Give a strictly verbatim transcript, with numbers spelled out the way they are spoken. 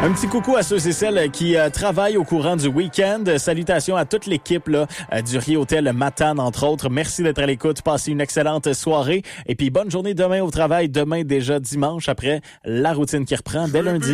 Un petit coucou à ceux et celles qui euh, travaillent au courant du week-end. Salutations à toute l'équipe là, euh, du Riotel Matane, entre autres. Merci d'être à l'écoute. Passez une excellente soirée. Et puis, bonne journée demain au travail. Demain, déjà dimanche, après la routine qui reprend dès lundi.